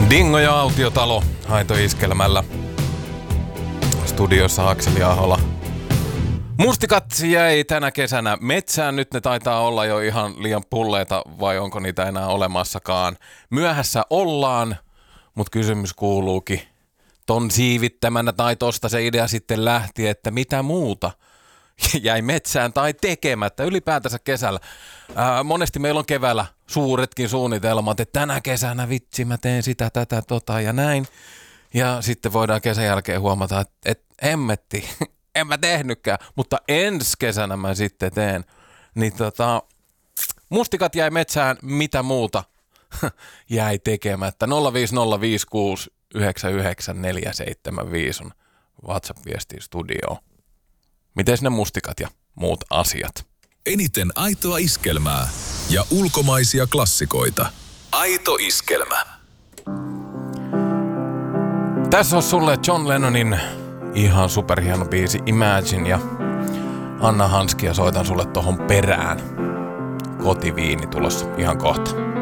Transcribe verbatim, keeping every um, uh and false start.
Dingo ja Autiotalo Aito Iskelmällä. Studiossa Akseli Ahola. Mustikat jäi tänä kesänä metsään. Nyt ne taitaa olla jo ihan liian pulleita, vai onko niitä enää olemassakaan. Myöhässä ollaan, mutta kysymys kuuluukin ton siivittämänä, tai tosta se idea sitten lähti, että mitä muuta jäi metsään tai tekemättä ylipäätänsä kesällä. Ää, monesti meillä on keväällä suuretkin suunnitelmat, että tänä kesänä vitsi mä teen sitä, tätä, tota ja näin. Ja sitten voidaan kesän jälkeen huomata, että et, hemmetti, en mä tehnytkään, mutta ensi kesänä mä sitten teen. Niin tota, mustikat jäi metsään, mitä muuta jäi tekemättä. nolla viisi nolla viisi kuusi yhdeksän yhdeksän neljä seitsemän viisi on WhatsApp-viesti studioon. Mites ne mustikat ja muut asiat? Eniten aitoa iskelmää ja ulkomaisia klassikoita. Aito Iskelmä. Tässä on sulle John Lennonin ihan superhieno biisi Imagine ja Anna Hanskia soitan sulle tohon perään. Kotiviini tulossa ihan kohta.